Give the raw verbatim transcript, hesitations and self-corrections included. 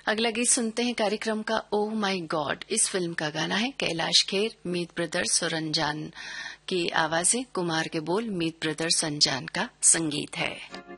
अगला गीत सुनते हैं कार्यक्रम का ओह माय गॉड। इस फिल्म का गाना है कैलाश खेर, मीत ब्रदर्स और अनजान की आवाजें, कुमार के बोल, मीत ब्रदर्स, अनजान का संगीत है।